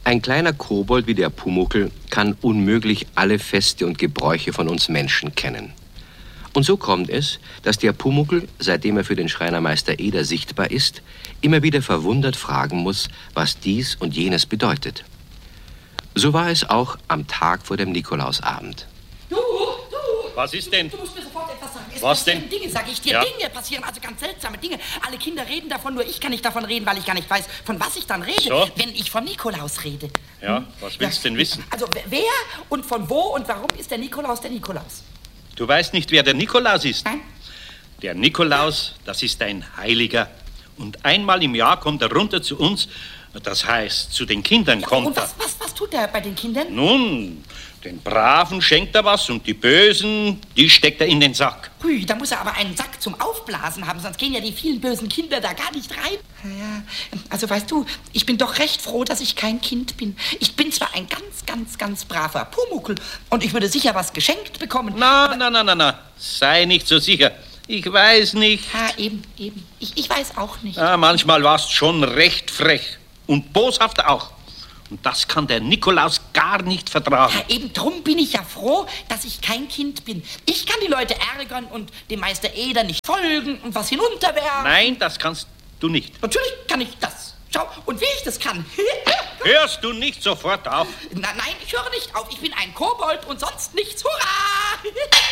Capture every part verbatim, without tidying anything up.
Ein kleiner Kobold wie der Pumuckl kann unmöglich alle Feste und Gebräuche von uns Menschen kennen. Und so kommt es, dass der Pumuckl, seitdem er für den Schreinermeister Eder sichtbar ist, immer wieder verwundert fragen muss, was dies und jenes bedeutet. So war es auch am Tag vor dem Nikolausabend. Du, du! Was ist denn? Du musst mir sofort etwas sagen. Es Was passieren denn? Dinge, sag ich dir. Ja. Dinge passieren, also ganz seltsame Dinge. Alle Kinder reden davon, nur ich kann nicht davon reden, weil ich gar nicht weiß, von was ich dann rede, So? wenn ich vom Nikolaus rede. Ja, was willst du denn wissen? Also wer und von wo und warum ist der Nikolaus der Nikolaus? Du weißt nicht, wer der Nikolaus ist? Nein? Der Nikolaus, das ist ein Heiliger. Und einmal im Jahr kommt er runter zu uns, das heißt, zu den Kindern Ja, kommt und was, was, was tut er bei den Kindern? er. Nun, den Braven schenkt er was und die Bösen, die steckt er in den Sack. Hui, da muss er aber einen Sack zum Aufblasen haben, sonst gehen ja die vielen bösen Kinder da gar nicht rein. Ja, also weißt du, ich bin doch recht froh, dass ich kein Kind bin. Ich bin zwar ein ganz, ganz, ganz braver Pumuckl und ich würde sicher was geschenkt bekommen. Na, na, na, na, na, sei nicht so sicher. Ich weiß nicht. Ja, eben, eben. Ich, ich weiß auch nicht. Ja, manchmal warst schon recht frech und boshaft auch. Und das kann der Nikolaus gar nicht vertragen. Ja, eben drum bin ich ja froh, dass ich kein Kind bin. Ich kann die Leute ärgern und dem Meister Eder nicht folgen und was hinunterwerfen. Nein, das kannst du nicht. Natürlich kann ich das. Schau, und wie ich das kann. Hörst du nicht sofort auf? Na, nein, ich höre nicht auf. Ich bin ein Kobold und sonst nichts. Hurra!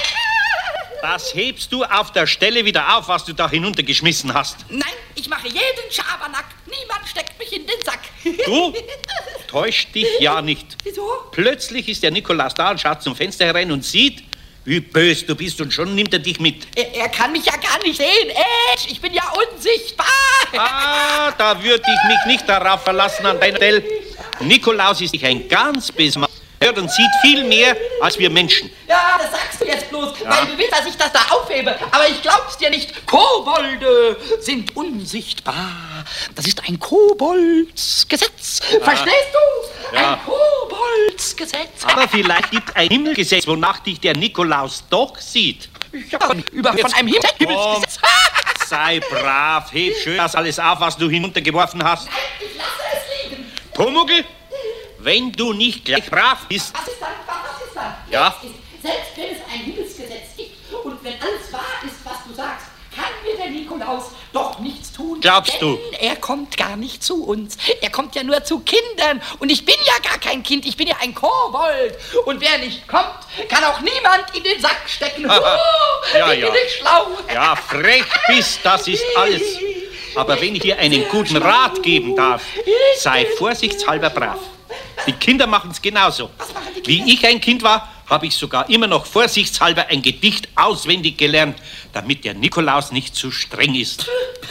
Das hebst du auf der Stelle wieder auf, was du da hinuntergeschmissen hast. Nein, ich mache jeden Schabernack. Niemand steckt mich in den Sack. Du täusch dich ja nicht. Wieso? Plötzlich ist der Nikolaus da und schaut zum Fenster herein und sieht, wie bös du bist, und schon nimmt er dich mit. Er, er kann mich ja gar nicht sehen. Ätsch, ich bin ja unsichtbar. Ah, da würde ich mich nicht darauf verlassen an deiner Stelle. Nikolaus ist ein ganz besonderer. Hört und sieht viel mehr als wir Menschen. Ja, das sagst du jetzt bloß, Ja. weil du willst, dass ich das da aufhebe. Aber ich glaub's dir nicht. Kobolde sind unsichtbar. Das ist ein Koboldsgesetz. Verstehst du? Ja. Ein Koboldsgesetz. Aber vielleicht gibt ein Himmelgesetz, wonach dich der Nikolaus doch sieht. Ja, von, über, von einem Himmel Himmelsgesetz. Sei brav, heb schön das alles auf, was du hinuntergeworfen hast. Nein, ich lasse es liegen. Pumuckl, wenn du nicht gleich brav bist. Was ist dann? Was ist dann? Ja. Jetzt ist, selbst wenn es ein Himmelsgesetz gibt und wenn alles wahr ist, was du sagst, kann mir der Nikolaus doch nichts tun. Glaubst denn du? Er kommt gar nicht zu uns. Er kommt ja nur zu Kindern. Und ich bin ja gar kein Kind. Ich bin ja ein Kobold. Und wer nicht kommt, kann auch niemand in den Sack stecken. Aha. Oh, Ja, wie ja. bin ich schlau. Ja, frech bist, das ist alles. Aber wenn ich dir einen guten Rat geben darf, sei vorsichtshalber brav. Die Kinder machen es genauso. Was machen die Kinder? Wie ich ein Kind war, habe ich sogar immer noch vorsichtshalber ein Gedicht auswendig gelernt, damit der Nikolaus nicht zu streng ist.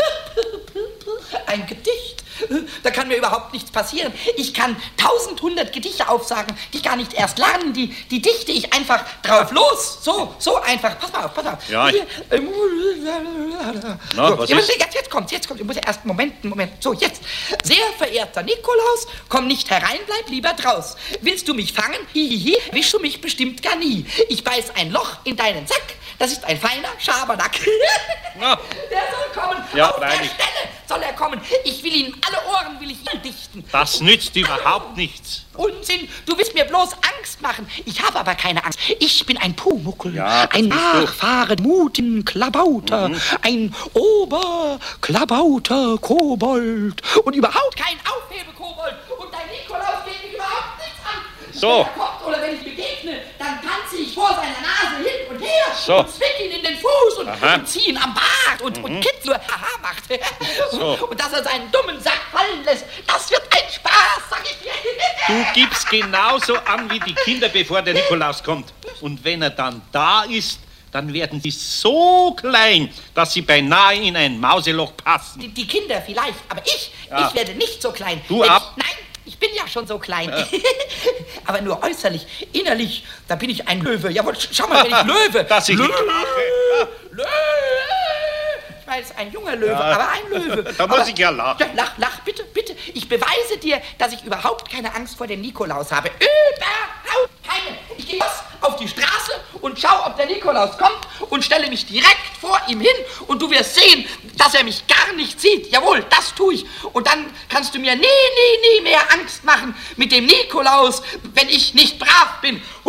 Ein Gedicht? Da kann mir überhaupt nichts passieren. Ich kann tausendhundert Gedichte aufsagen, die ich gar nicht erst lernen. Die, die dichte ich einfach drauf los. So, so einfach. Pass mal auf, pass mal auf. Ja, ich- Hier, ähm, Na, so, was jetzt, ist? jetzt, jetzt kommt, jetzt kommt. Ich muss ja erst, Moment, Moment. So, jetzt. Sehr verehrter Nikolaus, komm nicht herein, bleib lieber draus. Willst du mich fangen? Hihihi, wischst du mich bestimmt gar nie. Ich beiß ein Loch in deinen Sack. Das ist ein feiner Schabernack. Na. Der soll kommen. Ja, Auf der freilich. Stelle soll er kommen. Ich will ihm alle Ohren, will ich ihm dichten. Das nützt überhaupt nichts. Unsinn, du willst mir bloß Angst machen. Ich habe aber keine Angst. Ich bin ein Pumuckl, Ja, das ein bist du. Nachfahren mutigen Klabauter, ein Oberklabauter Kobold und überhaupt kein Aufhebekobold. Und dein Nikolaus geht mich überhaupt nichts an. So. Wenn er kommt oder wenn ich begegne, dann tanze ich vor seiner Nase hin und her So. und zwick ihn in den Fuß und, Aha. und zieh ihn am Bart und, und kitzel, haha macht. So. Und dass er seinen dummen Sack fallen lässt, das wird ein Spaß, sag ich dir. Du gibst genauso an wie die Kinder, bevor der Nikolaus kommt. Und wenn er dann da ist, dann werden sie so klein, dass sie beinahe in ein Mauseloch passen. Die, die Kinder vielleicht, aber ich, Ja. ich werde nicht so klein. Du Wenn ab. Ich, nein, ich bin ja schon so klein. Aber nur äußerlich, innerlich, da bin ich ein Löwe. Jawohl, sch- schau mal, wenn ich Löwe. Dass ich Löwe. nicht lache. Löwe. Ich weiß, ein junger Löwe, Ja. aber ein Löwe. Da muss aber, ich ja lachen. Ja, lach, lach, bitte, bitte. Ich beweise dir, dass ich überhaupt keine Angst vor dem Nikolaus habe. Überhaupt keine. Ich gehe los auf die Straße und schau, ob der Nikolaus kommt und stelle mich direkt vor ihm hin und du wirst sehen, dass er mich gar nicht sieht. Jawohl, das tue ich. Und dann kannst du mir nie, nie, nie mehr Angst machen mit dem Nikolaus, wenn ich nicht brav bin. Hui!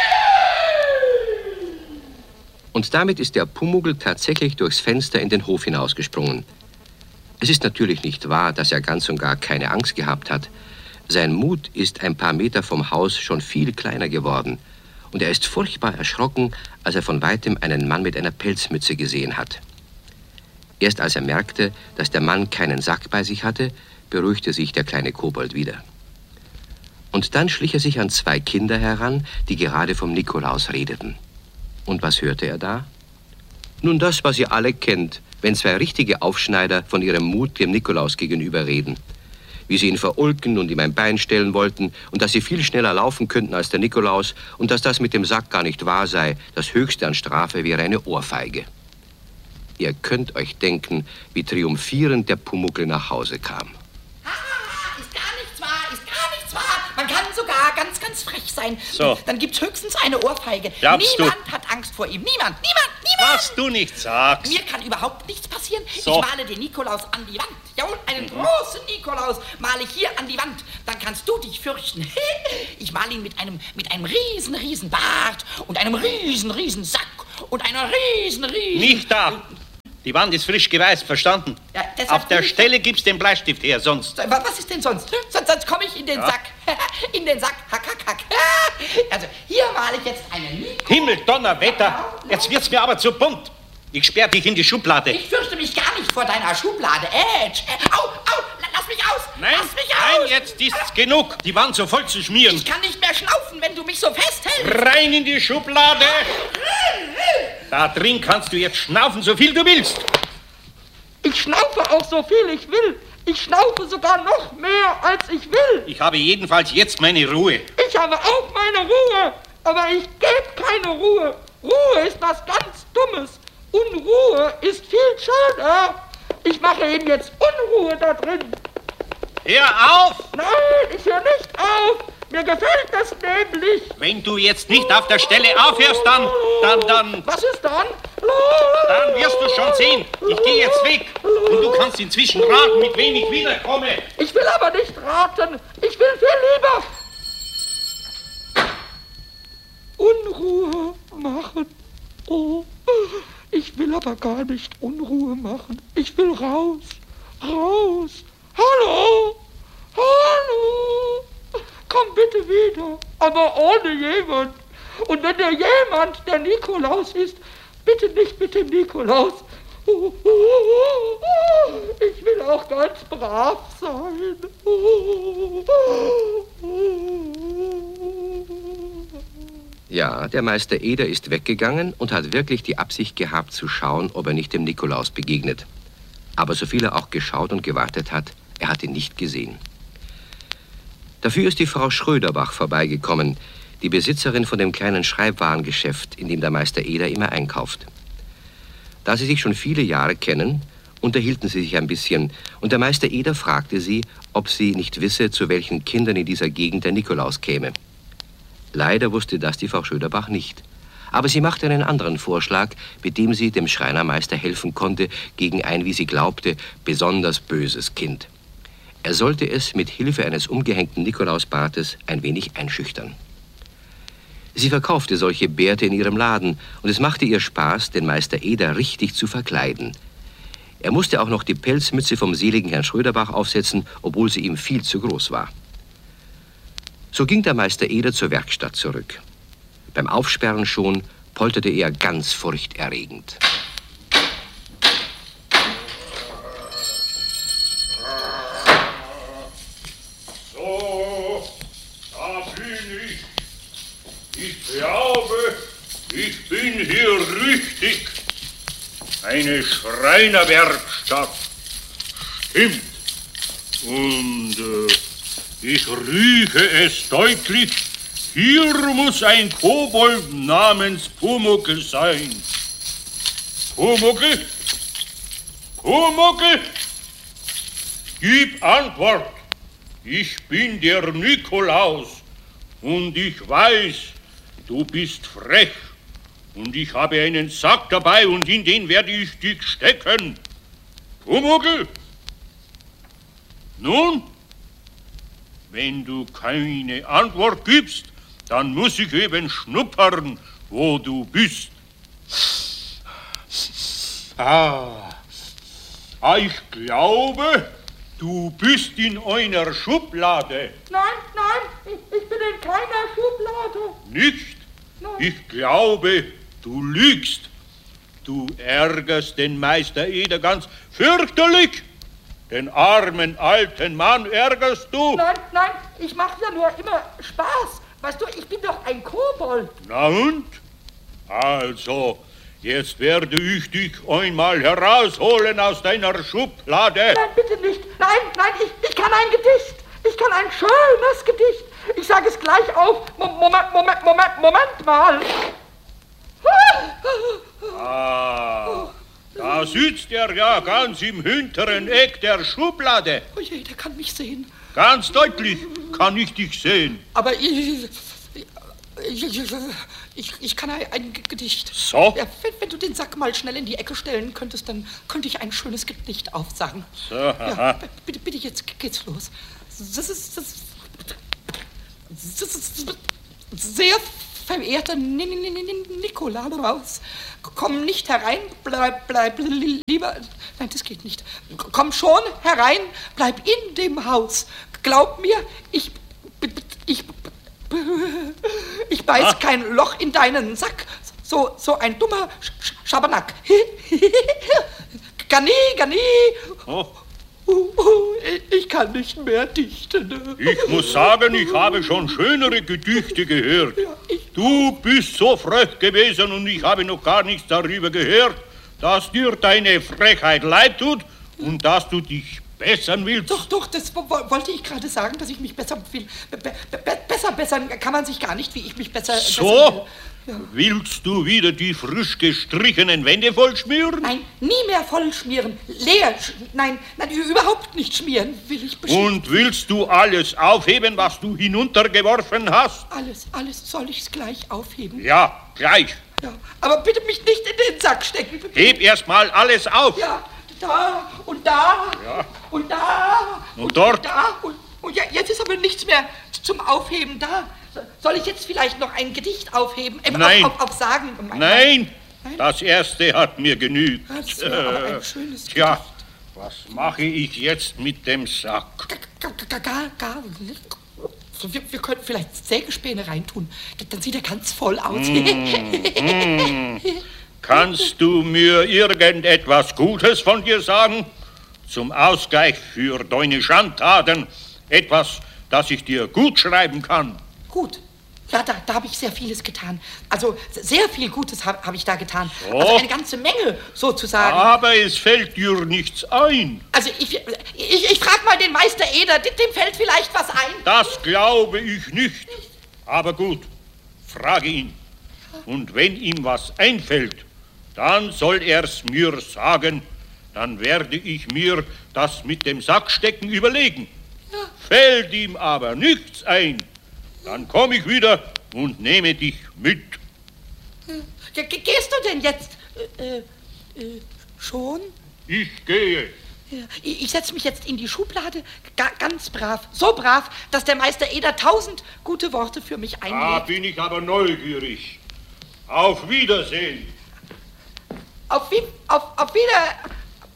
Und damit ist der Pumuckl tatsächlich durchs Fenster in den Hof hinausgesprungen. Es ist natürlich nicht wahr, dass er ganz und gar keine Angst gehabt hat. Sein Mut ist ein paar Meter vom Haus schon viel kleiner geworden. Und er ist furchtbar erschrocken, als er von weitem einen Mann mit einer Pelzmütze gesehen hat. Erst als er merkte, dass der Mann keinen Sack bei sich hatte, beruhigte sich der kleine Kobold wieder. Und dann schlich er sich an zwei Kinder heran, die gerade vom Nikolaus redeten. Und was hörte er da? Nun das, was ihr alle kennt, wenn zwei richtige Aufschneider von ihrem Mut dem Nikolaus gegenüber reden. Wie sie ihn verulken und ihm ein Bein stellen wollten und dass sie viel schneller laufen könnten als der Nikolaus und dass das mit dem Sack gar nicht wahr sei, das Höchste an Strafe wäre eine Ohrfeige. Ihr könnt euch denken, wie triumphierend der Pumuckl nach Hause kam. Ah, ist gar nichts wahr, ist gar nichts wahr. Man kann sogar ganz, ganz frech sein. So. Dann gibt's höchstens eine Ohrfeige. Glaubst niemand du? hat Angst vor ihm. Niemand, niemand, niemand. Was du nicht sagst. Mir kann überhaupt nichts passieren. So. Ich male den Nikolaus an die Wand. Jawohl, einen mhm. großen Nikolaus male ich hier an die Wand. Dann kannst du dich fürchten. Ich male ihn mit einem, mit einem riesen, riesen Bart und einem riesen, riesen Sack und einer riesen, riesen... Nicht da. Die Wand ist frisch geweißt, verstanden? Ja, auf der Stelle gibst den Bleistift her, sonst... Was ist denn sonst? Sonst, sonst komme ich in den ja. Sack. In den Sack. Hack, hack, hack. Also, hier male ich jetzt einen Nikolaus. Himmel, Donnerwetter. Jetzt wird's mir aber zu bunt. Ich sperr dich in die Schublade. Ich fürchte mich gar nicht vor deiner Schublade. Edge. Au, au, lass mich aus. Nein, lass mich aus. nein, jetzt ist's genug. Die Wand so voll zu schmieren. Ich kann nicht mehr schnaufen, wenn du mich so festhältst. Rein in die Schublade. Da drin kannst du jetzt schnaufen, so viel du willst. Ich schnaufe auch so viel ich will. Ich schnaufe sogar noch mehr, als ich will. Ich habe jedenfalls jetzt meine Ruhe. Ich habe auch meine Ruhe. Aber ich gebe keine Ruhe. Ruhe ist was ganz Dummes. Unruhe ist viel schöner. Ich mache ihm jetzt Unruhe da drin. Hör auf! Nein, ich höre nicht auf. Mir gefällt das nämlich. Wenn du jetzt nicht auf der Stelle aufhörst, dann, dann, dann... Was ist dann? Dann wirst du schon sehen. Ich gehe jetzt weg. Und du kannst inzwischen raten, mit wem ich wiederkomme. Ich will aber nicht raten. Ich will viel lieber Unruhe machen. Oh, ich will aber gar nicht Unruhe machen. Ich will raus, raus. Hallo, hallo. Komm bitte wieder, aber ohne jemand. Und wenn der jemand der Nikolaus ist, bitte nicht mit dem Nikolaus. Ich will auch ganz brav sein. Ja, der Meister Eder ist weggegangen und hat wirklich die Absicht gehabt zu schauen, ob er nicht dem Nikolaus begegnet. Aber so viel er auch geschaut und gewartet hat, er hat ihn nicht gesehen. Dafür ist die Frau Schröderbach vorbeigekommen, die Besitzerin von dem kleinen Schreibwarengeschäft, in dem der Meister Eder immer einkauft. Da sie sich schon viele Jahre kennen, unterhielten sie sich ein bisschen und der Meister Eder fragte sie, ob sie nicht wisse, zu welchen Kindern in dieser Gegend der Nikolaus käme. Leider wusste das die Frau Schröderbach nicht. Aber sie machte einen anderen Vorschlag, mit dem sie dem Schreinermeister helfen konnte gegen ein, wie sie glaubte, besonders böses Kind. Er sollte es mit Hilfe eines umgehängten Nikolausbartes ein wenig einschüchtern. Sie verkaufte solche Bärte in ihrem Laden und es machte ihr Spaß, den Meister Eder richtig zu verkleiden. Er musste auch noch die Pelzmütze vom seligen Herrn Schröderbach aufsetzen, obwohl sie ihm viel zu groß war. So ging der Meister Eder zur Werkstatt zurück. Beim Aufsperren schon polterte er ganz furchterregend. So, da bin ich. Ich glaube, ich bin hier richtig. Eine Schreinerwerkstatt. Stimmt. Und äh, ich rieche es deutlich. Hier muss ein Kobold namens Pumuckl sein. Pumuckl? Pumuckl? Gib Antwort. Ich bin der Nikolaus und ich weiß, du bist frech und ich habe einen Sack dabei und in den werde ich dich stecken. Pumuckl? Nun, wenn du keine Antwort gibst, dann muss ich eben schnuppern, wo du bist. Ah, ich glaube, du bist in einer Schublade. Nein, nein, ich, ich bin in keiner Schublade. Nicht? Nein. Ich glaube, du lügst. Du ärgerst den Meister Eder ganz fürchterlich. Den armen alten Mann ärgerst du. Nein, nein, ich mache ja nur immer Spaß. Weißt du, ich bin doch ein Kobold. Na und? Also, jetzt werde ich dich einmal herausholen aus deiner Schublade. Nein, bitte nicht. Nein, nein, ich, ich kann ein Gedicht. Ich kann ein schönes Gedicht. Ich sage es gleich auf. Moment, Moment, Moment, Moment mal. Ah, da sitzt er ja ganz im hinteren Eck der Schublade. Oh je, der kann mich sehen. Ganz deutlich kann ich dich sehen. Aber ich, ich, ich, ich kann ein Gedicht. So? Ja, wenn, wenn du den Sack mal schnell in die Ecke stellen könntest, dann könnte ich ein schönes Gedicht aufsagen. So, ja, bitte, bitte, jetzt geht's los. Das ist, das, das ist sehr verehrter Nikolaus. Komm nicht herein, bleib, bleib lieber... Nein, das geht nicht. Komm schon herein, bleib in dem Haus. Glaub mir, ich... Ich... Ich beiß ah. kein Loch in deinen Sack. So, so ein dummer Sch Schabernack. Gani, Gani. Oh. Uh, uh, ich kann nicht mehr dichten. Ich muss sagen, ich habe schon schönere Gedichte gehört. Ja, du bist so frech gewesen und ich habe noch gar nichts darüber gehört, dass dir deine Frechheit leid tut und dass du dich bessern willst. Doch, doch, das wollte ich gerade sagen, dass ich mich besser will. Be be besser bessern kann man sich gar nicht, wie ich mich besser... So? Bessern will. Ja. Willst du wieder die frisch gestrichenen Wände vollschmieren? Nein, nie mehr vollschmieren. Leer, nein, nein, überhaupt nicht schmieren, will ich bestimmt. Und willst du alles aufheben, was du hinuntergeworfen hast? Alles, alles soll ich's gleich aufheben? Ja, gleich. Ja, aber bitte mich nicht in den Sack stecken. Heb erst mal alles auf. Ja, da und da ja. und da und, und dort. Und da und, und ja, jetzt ist aber nichts mehr zum Aufheben da. Soll ich jetzt vielleicht noch ein Gedicht aufheben? Äh, Nein. Auf, auf, auf Sagen? Nein. Nein, das erste hat mir genügt. Das war aber ein schönes Gedicht. Tja, was mache ich jetzt mit dem Sack? Gar, gar, gar, gar nicht. Wir, wir könnten vielleicht Sägespäne reintun. Dann sieht er ganz voll aus. Mm, mm. Kannst du mir irgendetwas Gutes von dir sagen? Zum Ausgleich für deine Schandtaten. Etwas, das ich dir gut schreiben kann. Gut. Ja, da, da habe ich sehr vieles getan. Also sehr viel Gutes habe hab ich da getan. So. Also eine ganze Menge, sozusagen. Aber es fällt dir nichts ein. Also ich, ich, ich frage mal den Meister Eder, dem, dem fällt vielleicht was ein. Das glaube ich nicht. Aber gut, frage ihn. Und wenn ihm was einfällt, dann soll er's mir sagen. Dann werde ich mir das mit dem Sackstecken überlegen. Ja. Fällt ihm aber nichts ein, dann komme ich wieder und nehme dich mit. Ja, gehst du denn jetzt äh, äh, schon? Ich gehe. Ja, ich, ich setze mich jetzt in die Schublade, ga, ganz brav, so brav, dass der Meister Eder tausend gute Worte für mich einlegt. Da bin ich aber neugierig. Auf Wiedersehen. Auf, wie, auf, auf Wieder...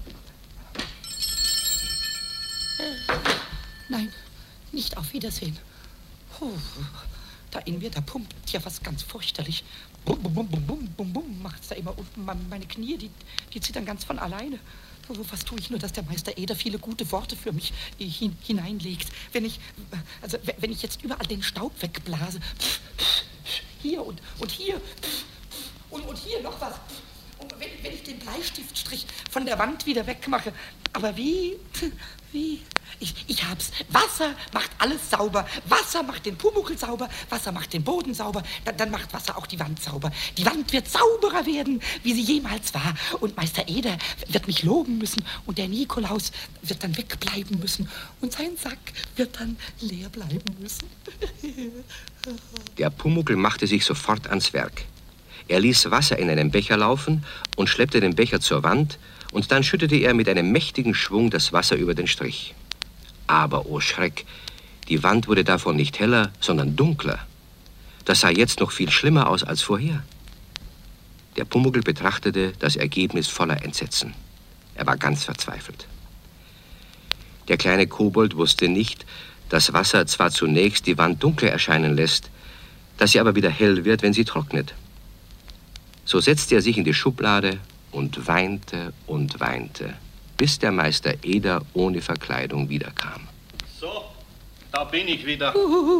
Nein, nicht auf Wiedersehen. Puh, da in mir, da pumpt ja was ganz fürchterlich. Bum, bum, bum, bum, bum, bum, bum, macht's da immer unten. Meine Knie, die, die zittern ganz von alleine. Was tue ich nur, dass der Meister Eder viele gute Worte für mich hin, hineinlegt. Wenn ich, also wenn ich jetzt überall den Staub wegblase, hier und, und hier und, und hier noch was. Und wenn, wenn ich den Bleistiftstrich von der Wand wieder wegmache. Aber wie? Wie? Ich, ich hab's. Wasser macht alles sauber. Wasser macht den Pumuckl sauber. Wasser macht den Boden sauber. Dann, dann macht Wasser auch die Wand sauber. Die Wand wird sauberer werden, wie sie jemals war. Und Meister Eder wird mich loben müssen. Und der Nikolaus wird dann wegbleiben müssen. Und sein Sack wird dann leer bleiben müssen. Der Pumuckl machte sich sofort ans Werk. Er ließ Wasser in einem Becher laufen und schleppte den Becher zur Wand, und dann schüttete er mit einem mächtigen Schwung das Wasser über den Strich. Aber, oh Schreck, die Wand wurde davon nicht heller, sondern dunkler. Das sah jetzt noch viel schlimmer aus als vorher. Der Pumuckl betrachtete das Ergebnis voller Entsetzen. Er war ganz verzweifelt. Der kleine Kobold wusste nicht, dass Wasser zwar zunächst die Wand dunkler erscheinen lässt, dass sie aber wieder hell wird, wenn sie trocknet. So setzte er sich in die Schublade und weinte und weinte, bis der Meister Eder ohne Verkleidung wiederkam. So, da bin ich wieder.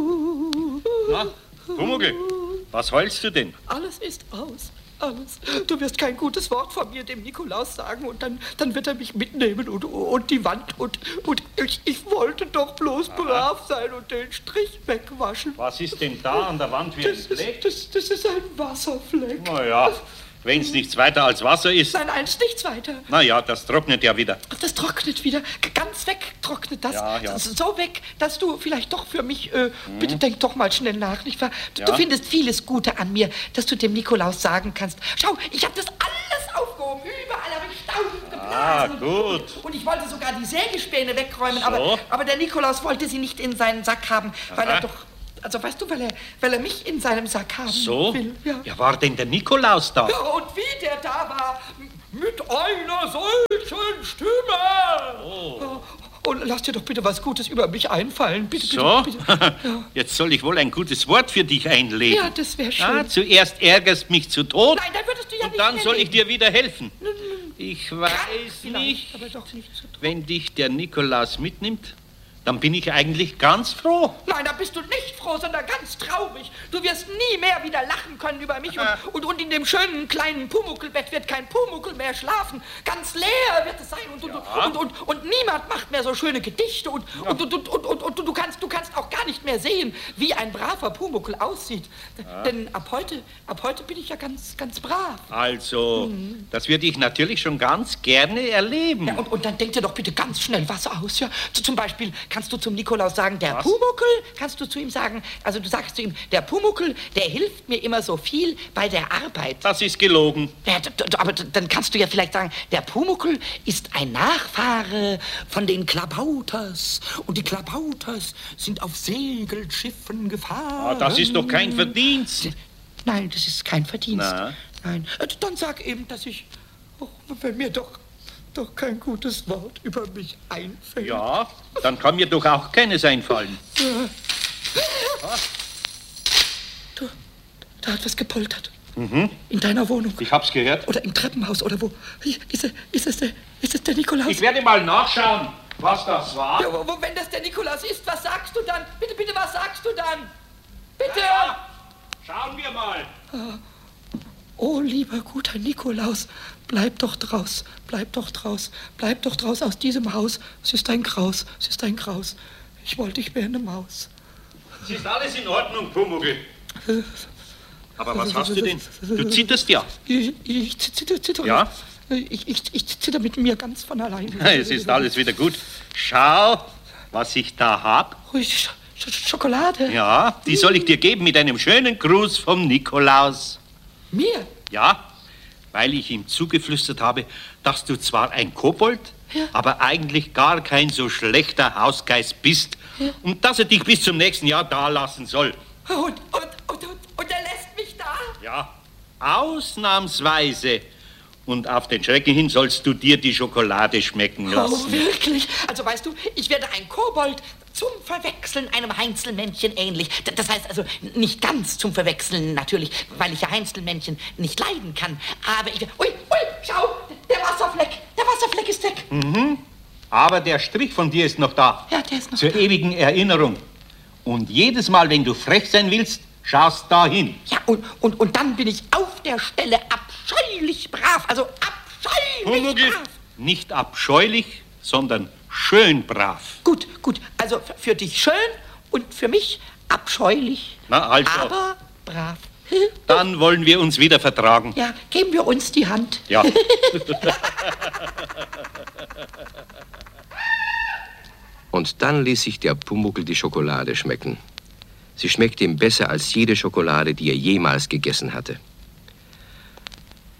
Na, Pumuckl, was heulst du denn? Alles ist aus. Alles. Du wirst kein gutes Wort von mir dem Nikolaus sagen und dann, dann wird er mich mitnehmen und, und die Wand und, und ich, ich wollte doch bloß Aha. brav sein und den Strich wegwaschen. Was ist denn da an der Wand wie ein Fleck? Das, das ist ein Wasserfleck. Na ja, wenn es nichts weiter als Wasser ist. Nein, nein, es ist nichts weiter. Na ja, das trocknet ja wieder. Das trocknet wieder. Ganz weg trocknet das. Ja, ja. So weg, dass du vielleicht doch für mich, äh, hm. bitte denk doch mal schnell nach, nicht wahr? Du, ja. du findest vieles Gute an mir, dass du dem Nikolaus sagen kannst. Schau, ich habe das alles aufgehoben. Überall habe ich Staub geblasen. Ah, gut. Und ich wollte sogar die Sägespäne wegräumen, so. aber, aber der Nikolaus wollte sie nicht in seinen Sack haben, weil Aha. er doch... Also weißt du, weil er, weil er mich in seinem Sack haben so? will. Ja. ja, war denn der Nikolaus da? Ja, und wie der da war, mit einer solchen Stimme. Oh. Ja, und lass dir doch bitte was Gutes über mich einfallen. Bitte, bitte, so? bitte. Ja. Jetzt soll ich wohl ein gutes Wort für dich einlegen. Ja, das wäre schön. Ah, zuerst ärgerst mich zu Tod. Nein, dann würdest du ja und nicht dann mehr soll leben. ich dir wieder helfen. N -n Ich weiß nicht, aber doch nicht so wenn dich der Nikolaus mitnimmt, dann bin ich eigentlich ganz froh. Nein, da bist du nicht froh, sondern ganz traurig. Du wirst nie mehr wieder lachen können über mich und, und, und in dem schönen kleinen Pumuckelbett wird kein Pumuckl mehr schlafen. Ganz leer wird es sein und, ja. und, und, und, und niemand macht mehr so schöne Gedichte und, ja. und, und, und, und, und, und du, kannst, du kannst auch gar nicht mehr sehen, wie ein braver Pumuckl aussieht. Ja. Denn ab heute, ab heute bin ich ja ganz, ganz brav. Also, mhm. das würde ich natürlich schon ganz gerne erleben. Ja, und, und dann denk dir doch bitte ganz schnell was aus. Ja? Zum Beispiel kannst du zum Nikolaus sagen, der Was? Pumuckl, kannst du zu ihm sagen, also du sagst zu ihm, der Pumuckl, der hilft mir immer so viel bei der Arbeit. Das ist gelogen. Ja, aber dann kannst du ja vielleicht sagen, der Pumuckl ist ein Nachfahre von den Klabauters und die Klabauters sind auf Segelschiffen gefahren. Ah, das ist doch kein Verdienst. Nein, das ist kein Verdienst. Na? Nein, dann sag eben, dass ich, oh, wenn mir doch doch kein gutes Wort über mich einfällt. Ja, dann kann mir doch auch keines einfallen. Ja. Du, da hat was gepoltert. Mhm. In deiner Wohnung. Ich hab's gehört. Oder im Treppenhaus oder wo. Ist, er, ist, es, der, ist es der Nikolaus? Ich werde mal nachschauen, was das war. Ja, wo, wenn das der Nikolaus ist, was sagst du dann? Bitte, bitte, was sagst du dann? Bitte! Ja, schauen wir mal. Oh, lieber guter Nikolaus, bleib doch draus, bleib doch draus, bleib doch draus aus diesem Haus. Es ist ein Graus, es ist ein Graus. Ich wollte, ich wäre eine Maus. Es ist alles in Ordnung, Pumuckl. Aber was hast du denn? Du zitterst ja. Ich, ich zitter, zitter. Ja? Ich, ich, ich zitter mit mir ganz von allein. Es ist alles wieder gut. Schau, was ich da hab. Oh, Sch Sch Schokolade. Ja, die soll ich dir geben mit einem schönen Gruß vom Nikolaus. Mir? Ja, weil ich ihm zugeflüstert habe, dass du zwar ein Kobold, ja. aber eigentlich gar kein so schlechter Hausgeist bist ja. und dass er dich bis zum nächsten Jahr da lassen soll. Und, und, und, und, und er lässt mich da? Ja, ausnahmsweise. Und auf den Schrecken hin sollst du dir die Schokolade schmecken lassen. Oh, wirklich? Also weißt du, ich werde ein Kobold zum Verwechseln einem Heinzelmännchen ähnlich. Das heißt also nicht ganz zum Verwechseln natürlich, weil ich ja Heinzelmännchen nicht leiden kann. Aber ich... Ui, ui, schau, der Wasserfleck, der Wasserfleck ist weg. Mhm. Aber der Strich von dir ist noch da. Ja, der ist noch Zur da. ewigen Erinnerung. Und jedes Mal, wenn du frech sein willst, schaust da hin. Ja, und, und, und dann bin ich auf der Stelle abscheulich brav. Also abscheulich Pumuckl, brav. nicht abscheulich, sondern schön brav. Gut, gut. Also f- für dich schön und für mich abscheulich. Na, also. Aber brav. Dann wollen wir uns wieder vertragen. Ja, geben wir uns die Hand. Ja. Und dann ließ sich der Pumuckl die Schokolade schmecken. Sie schmeckte ihm besser als jede Schokolade, die er jemals gegessen hatte.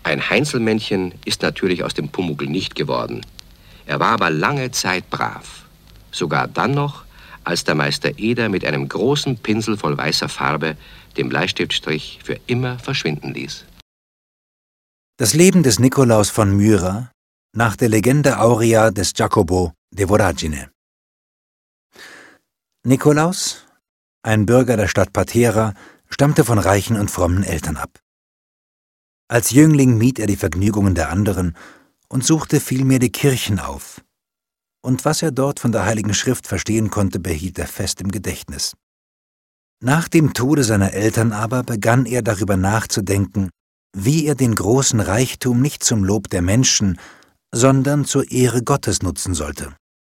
Ein Heinzelmännchen ist natürlich aus dem Pumuckl nicht geworden. Er war aber lange Zeit brav. Sogar dann noch, als der Meister Eder mit einem großen Pinsel voll weißer Farbe den Bleistiftstrich für immer verschwinden ließ. Das Leben des Nikolaus von Myra nach der Legende Aurea des Jacopo de Voragine. Nikolaus, ein Bürger der Stadt Patera, stammte von reichen und frommen Eltern ab. Als Jüngling mied er die Vergnügungen der anderen und suchte vielmehr die Kirchen auf. Und was er dort von der Heiligen Schrift verstehen konnte, behielt er fest im Gedächtnis. Nach dem Tode seiner Eltern aber begann er darüber nachzudenken, wie er den großen Reichtum nicht zum Lob der Menschen, sondern zur Ehre Gottes nutzen sollte.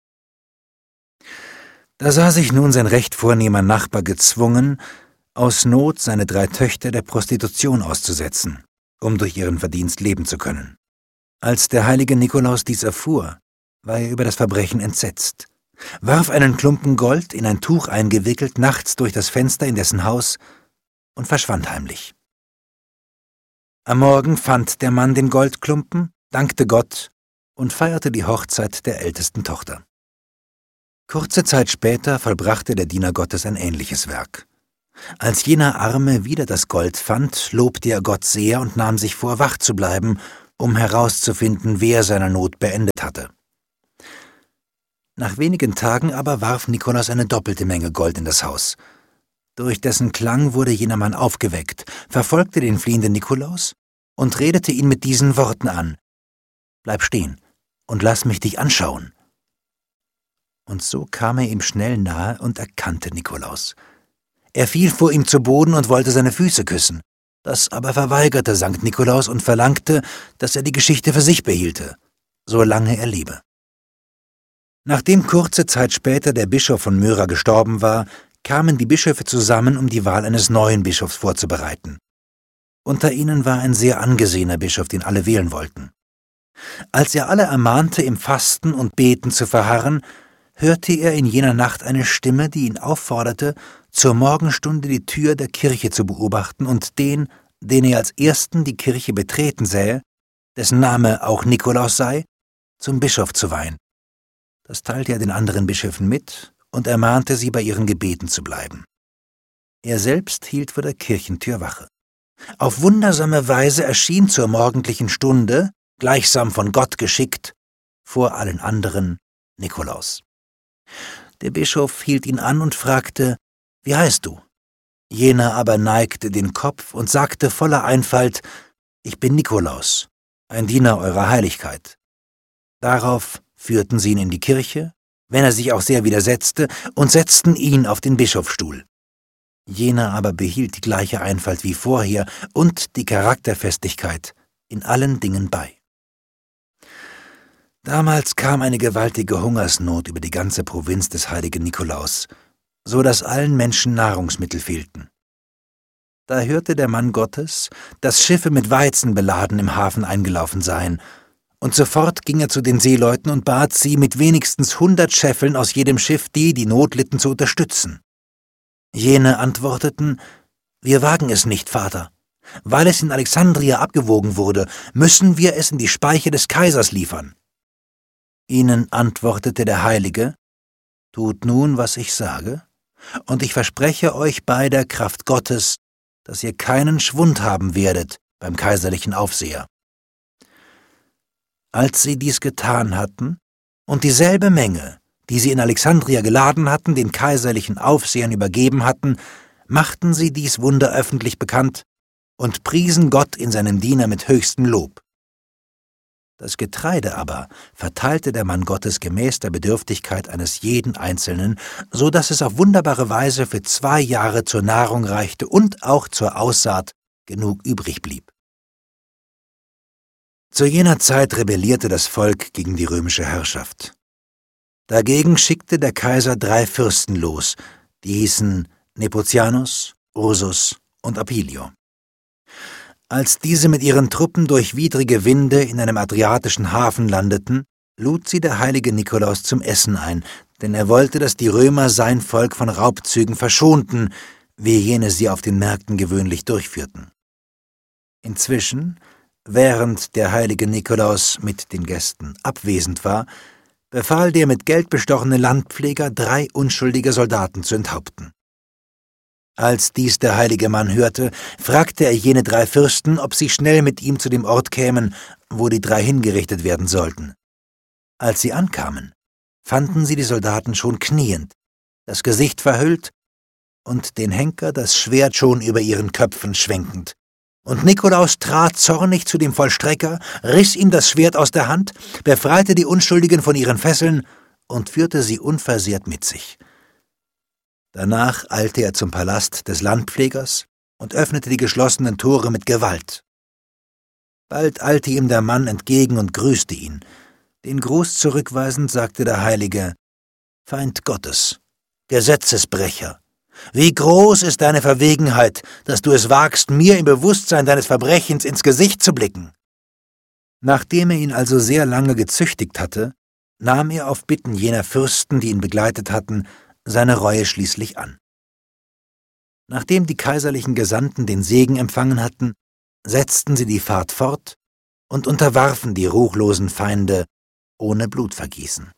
Da sah sich nun sein recht vornehmer Nachbar gezwungen, aus Not seine drei Töchter der Prostitution auszusetzen, um durch ihren Verdienst leben zu können. Als der heilige Nikolaus dies erfuhr, war er über das Verbrechen entsetzt, warf einen Klumpen Gold, in ein Tuch eingewickelt, nachts durch das Fenster in dessen Haus und verschwand heimlich. Am Morgen fand der Mann den Goldklumpen, dankte Gott und feierte die Hochzeit der ältesten Tochter. Kurze Zeit später vollbrachte der Diener Gottes ein ähnliches Werk. Als jener Arme wieder das Gold fand, lobte er Gott sehr und nahm sich vor, wach zu bleiben, um herauszufinden, wer seine Not beendet hatte. Nach wenigen Tagen aber warf Nikolaus eine doppelte Menge Gold in das Haus. Durch dessen Klang wurde jener Mann aufgeweckt, verfolgte den fliehenden Nikolaus und redete ihn mit diesen Worten an: »Bleib stehen und lass mich dich anschauen.« Und so kam er ihm schnell nahe und erkannte Nikolaus. Er fiel vor ihm zu Boden und wollte seine Füße küssen. Das aber verweigerte Sankt Nikolaus und verlangte, dass er die Geschichte für sich behielte, solange er lebe. Nachdem kurze Zeit später der Bischof von Myra gestorben war, kamen die Bischöfe zusammen, um die Wahl eines neuen Bischofs vorzubereiten. Unter ihnen war ein sehr angesehener Bischof, den alle wählen wollten. Als er alle ermahnte, im Fasten und Beten zu verharren, hörte er in jener Nacht eine Stimme, die ihn aufforderte, zur Morgenstunde die Tür der Kirche zu beobachten und den, den er als ersten die Kirche betreten sähe, dessen Name auch Nikolaus sei, zum Bischof zu weihen. Das teilte er den anderen Bischöfen mit und ermahnte sie, bei ihren Gebeten zu bleiben. Er selbst hielt vor der Kirchentür Wache. Auf wundersame Weise erschien zur morgendlichen Stunde, gleichsam von Gott geschickt, vor allen anderen Nikolaus. Der Bischof hielt ihn an und fragte: »Wie heißt du?« Jener aber neigte den Kopf und sagte voller Einfalt: »Ich bin Nikolaus, ein Diener eurer Heiligkeit.« Darauf führten sie ihn in die Kirche, wenn er sich auch sehr widersetzte, und setzten ihn auf den Bischofsstuhl. Jener aber behielt die gleiche Einfalt wie vorher und die Charakterfestigkeit in allen Dingen bei. Damals kam eine gewaltige Hungersnot über die ganze Provinz des heiligen Nikolaus, so dass allen Menschen Nahrungsmittel fehlten. Da hörte der Mann Gottes, dass Schiffe mit Weizen beladen im Hafen eingelaufen seien, und sofort ging er zu den Seeleuten und bat sie, mit wenigstens hundert Scheffeln aus jedem Schiff die, die Not litten, zu unterstützen. Jene antworteten: »Wir wagen es nicht, Vater. Weil es in Alexandria abgewogen wurde, müssen wir es in die Speicher des Kaisers liefern.« Ihnen antwortete der Heilige: »Tut nun, was ich sage, und ich verspreche euch bei der Kraft Gottes, dass ihr keinen Schwund haben werdet beim kaiserlichen Aufseher.« Als sie dies getan hatten und dieselbe Menge, die sie in Alexandria geladen hatten, den kaiserlichen Aufsehern übergeben hatten, machten sie dies Wunder öffentlich bekannt und priesen Gott in seinem Diener mit höchstem Lob. Das Getreide aber verteilte der Mann Gottes gemäß der Bedürftigkeit eines jeden Einzelnen, so dass es auf wunderbare Weise für zwei Jahre zur Nahrung reichte und auch zur Aussaat genug übrig blieb. Zu jener Zeit rebellierte das Volk gegen die römische Herrschaft. Dagegen schickte der Kaiser drei Fürsten los, die hießen Nepotianus, Ursus und Apilio. Als diese mit ihren Truppen durch widrige Winde in einem adriatischen Hafen landeten, lud sie der heilige Nikolaus zum Essen ein, denn er wollte, dass die Römer sein Volk von Raubzügen verschonten, wie jene sie auf den Märkten gewöhnlich durchführten. Inzwischen, Während der heilige Nikolaus mit den Gästen abwesend war, befahl der mit Geld bestochene Landpfleger, drei unschuldige Soldaten zu enthaupten. Als dies der heilige Mann hörte, fragte er jene drei Fürsten, ob sie schnell mit ihm zu dem Ort kämen, wo die drei hingerichtet werden sollten. Als sie ankamen, fanden sie die Soldaten schon kniend, das Gesicht verhüllt und den Henker das Schwert schon über ihren Köpfen schwenkend. Und Nikolaus trat zornig zu dem Vollstrecker, riss ihm das Schwert aus der Hand, befreite die Unschuldigen von ihren Fesseln und führte sie unversehrt mit sich. Danach eilte er zum Palast des Landpflegers und öffnete die geschlossenen Tore mit Gewalt. Bald eilte ihm der Mann entgegen und grüßte ihn. Den Gruß zurückweisend sagte der Heilige: »Feind Gottes, Gesetzesbrecher, wie groß ist deine Verwegenheit, dass du es wagst, mir im Bewusstsein deines Verbrechens ins Gesicht zu blicken.« Nachdem er ihn also sehr lange gezüchtigt hatte, nahm er auf Bitten jener Fürsten, die ihn begleitet hatten, seine Reue schließlich an. Nachdem die kaiserlichen Gesandten den Segen empfangen hatten, setzten sie die Fahrt fort und unterwarfen die ruchlosen Feinde ohne Blutvergießen.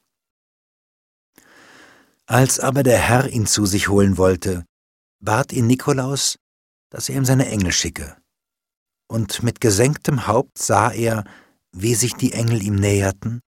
Als aber der Herr ihn zu sich holen wollte, bat ihn Nikolaus, dass er ihm seine Engel schicke. Und mit gesenktem Haupt sah er, wie sich die Engel ihm näherten